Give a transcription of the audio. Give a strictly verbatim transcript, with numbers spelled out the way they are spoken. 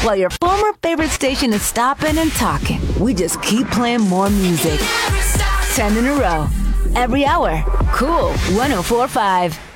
While your former favorite station is stopping and talking, we just keep playing more music. Ten in a row. Every hour. Cool one oh four point five.